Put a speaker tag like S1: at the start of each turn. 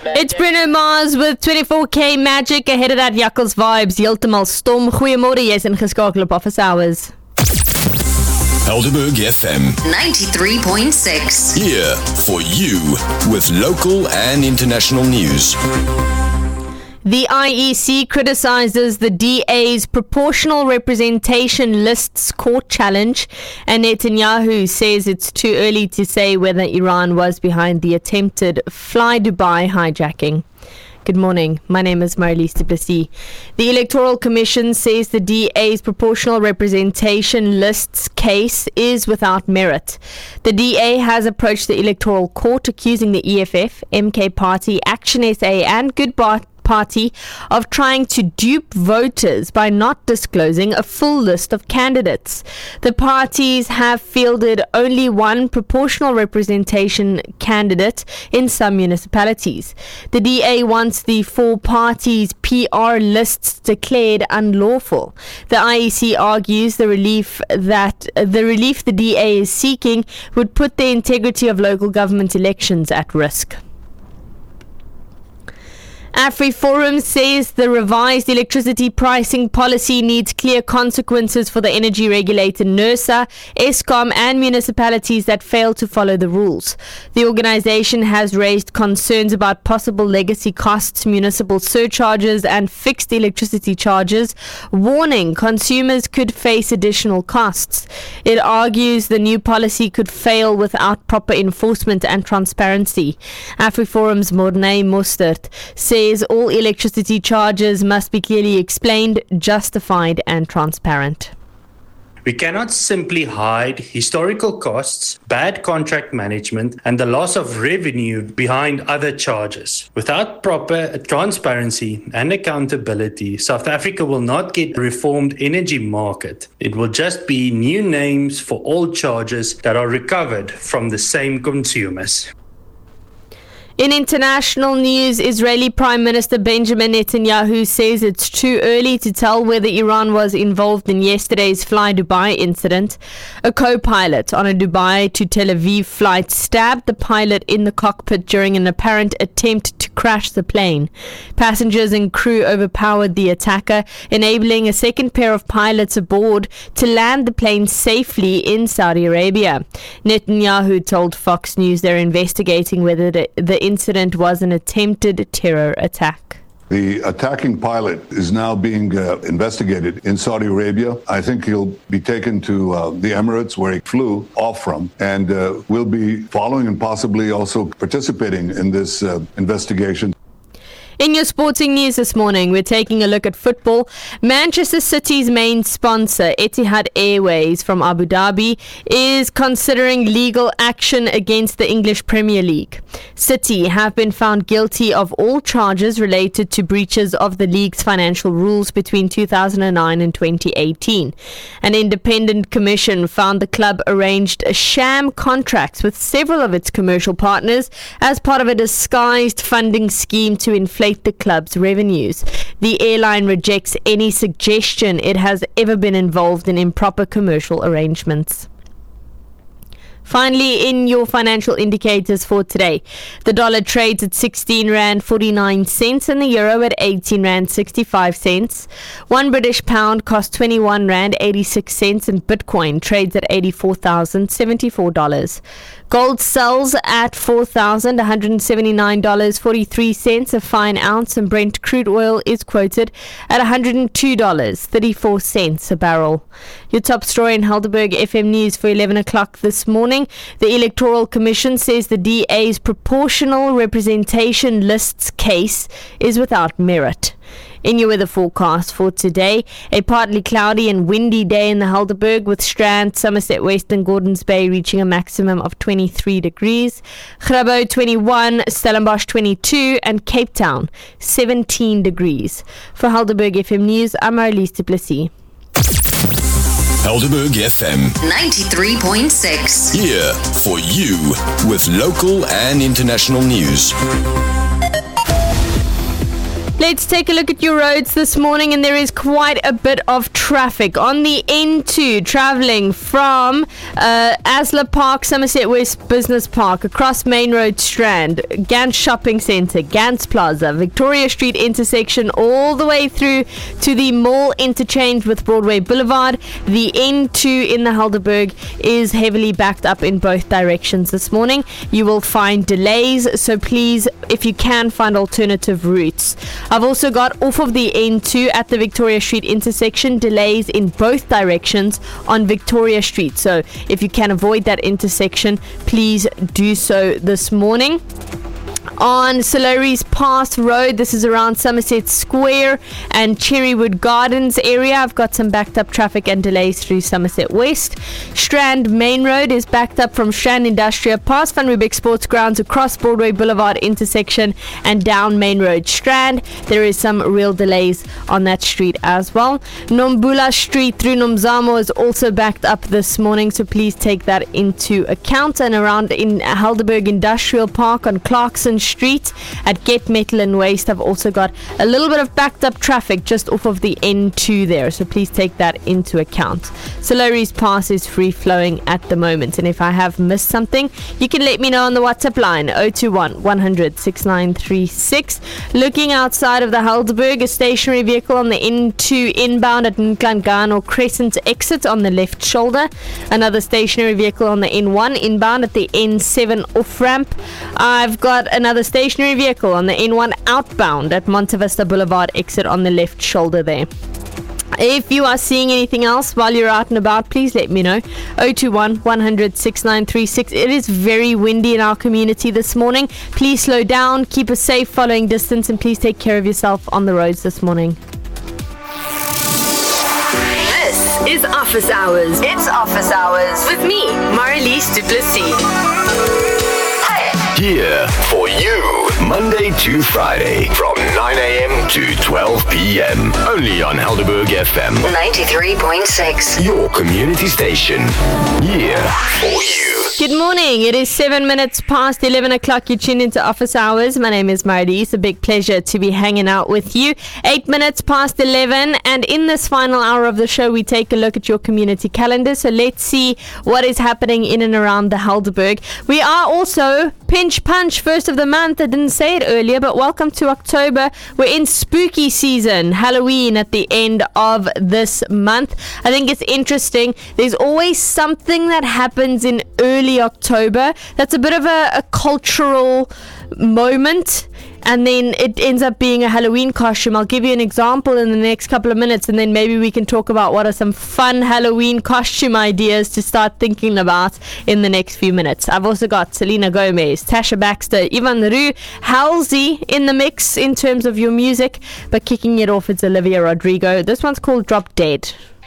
S1: It's Bruno Mars with 24K Magic ahead of that Jakkals Vibes heeltemal stom. Goeiemôre, jy's ingeskakel op Office Hours.
S2: Helderberg FM
S3: 93.6.
S2: here for you with local and international news.
S1: The IEC criticizes the DA's proportional representation lists court challenge, and Netanyahu says it's too early to say whether Iran was behind the attempted Fly Dubai hijacking. Good morning. My name is Marlies du Plessis. The Electoral Commission says the DA's proportional representation lists case is without merit. The DA has approached the Electoral Court accusing the EFF, MK Party, Action SA and Good Party of trying to dupe voters by not disclosing a full list of candidates. The parties have fielded only one proportional representation candidate in some municipalities. The DA wants the four parties' PR lists declared unlawful. The IEC argues the relief the DA is seeking would put the integrity of local government elections at risk. AfriForum says the revised electricity pricing policy needs clear consequences for the energy regulator NERSA, Eskom and municipalities that fail to follow the rules. The organization has raised concerns about possible legacy costs, municipal surcharges and fixed electricity charges, warning consumers could face additional costs. It argues the new policy could fail without proper enforcement and transparency. AfriForum's Mornay Mostert says all electricity charges must be clearly explained, justified and transparent.
S4: We cannot simply hide historical costs, bad contract management, and the loss of revenue behind other charges. Without proper transparency and accountability, South Africa will not get a reformed energy market. It will just be new names for all charges that are recovered from the same consumers.
S1: In international news, Israeli Prime Minister Benjamin Netanyahu says it's too early to tell whether Iran was involved in yesterday's Fly Dubai incident. A co-pilot on a Dubai to Tel Aviv flight stabbed the pilot in the cockpit during an apparent attempt to crash the plane. Passengers and crew overpowered the attacker, enabling a second pair of pilots aboard to land the plane safely in Saudi Arabia. Netanyahu told Fox News they're investigating whether the incident was an attempted terror attack.
S5: The attacking pilot is now being investigated in Saudi Arabia. I think he'll be taken to the Emirates, where he flew off from, and will be following and possibly also participating in this investigation.
S1: In your sporting news this morning, we're taking a look at football. Manchester City's main sponsor, Etihad Airways from Abu Dhabi, is considering legal action against the English Premier League. City have been found guilty of all charges related to breaches of the league's financial rules between 2009 and 2018. An independent commission found the club arranged sham contracts with several of its commercial partners as part of a disguised funding scheme to inflate the club's revenues. The airline rejects any suggestion it has ever been involved in improper commercial arrangements. Finally, in your financial indicators for today, the dollar trades at 16 Rand 49 cents and the euro at 18 Rand 65 cents. One British pound costs 21 Rand 86 cents and Bitcoin trades at $84,074. Gold sells at $4,179.43 a fine ounce, and Brent crude oil is quoted at $102.34 a barrel. Your top story in Helderberg FM News for 11 o'clock this morning. The Electoral Commission says the DA's proportional representation lists case is without merit. In your weather forecast for today, a partly cloudy and windy day in the Helderberg, with Strand, Somerset West and Gordons Bay reaching a maximum of 23 degrees. Grabo 21, Stellenbosch 22 and Cape Town 17 degrees. For Helderberg FM News, I'm Marlies du Plessis.
S2: Helderberg FM
S3: 93.6.
S2: here for you with local and international news.
S1: Let's take a look at your roads this morning, and there is quite a bit of traffic on the N2 travelling from Asla Park, Somerset West Business Park, across Main Road Strand, Gans Shopping Centre, Gans Plaza, Victoria Street intersection, all the way through to the Mall interchange with Broadway Boulevard. The N2 in the Helderberg is heavily backed up in both directions this morning. You will find delays, so please, if you can, find alternative routes. I've also got off of the N2 at the Victoria Street intersection, delays in both directions on Victoria Street. So if you can avoid that intersection, please do so this morning. On Solore's Pass Road, this is around Somerset Square and Cherrywood Gardens area. I've got some backed up traffic and delays through Somerset West. Strand Main Road is backed up from Strand Industrial past Van Riebeeck Sports Grounds across Broadway Boulevard intersection and down Main Road Strand. There is some real delays on that street as well. Nombula Street through Nomzamo is also backed up this morning, so please take that into account. And around in Helderberg Industrial Park on Clarkson Street at Get Metal and Waste, I've also got a little bit of backed up traffic just off of the N2 there, so please take that into account. Solore's Pass is free flowing at the moment, and if I have missed something, you can let me know on the WhatsApp line 021 100 6936. Looking outside of the Helderberg, a stationary vehicle on the N2 inbound at Nklangano Crescent exit on the left shoulder. Another stationary vehicle on the N1 inbound at the N7 off ramp. I've got another stationary vehicle on the N1 outbound at Monte Vista Boulevard exit on the left shoulder there. If you are seeing anything else while you're out and about, please let me know. 021 100 6936. It is very windy in our community this morning. Please slow down, keep a safe following distance, and please take care of yourself on the roads this morning.
S6: This is Office Hours. It's Office Hours with me, Marlies du Plessis.
S2: Here for you, Monday to Friday, from 9 a.m. to 12 p.m. Only on Helderberg FM
S3: 93.6.
S2: Your community station. Here for you.
S1: Good morning. It is 7 minutes past 11 o'clock. You tune into Office Hours. My name is Marty. It's a big pleasure to be hanging out with you. 8 minutes past 11. And in this final hour of the show, we take a look at your community calendar. So let's see what is happening in and around the Helderberg. We are also Pinch Punch, first of the month. I didn't say it earlier, but welcome to October. We're in spooky season, Halloween at the end of this month. I think it's interesting. There's always something that happens in early October that's a bit of a cultural moment, and then it ends up being a Halloween costume. I'll give you an example in the next couple of minutes, and then maybe we can talk about what are some fun Halloween costume ideas to start thinking about in the next few minutes. I've also got Selena Gomez, Tasha Baxter, Ivan Roo, Halsey in the mix in terms of your music, but kicking it off, it's Olivia Rodrigo. This one's called Drop Dead.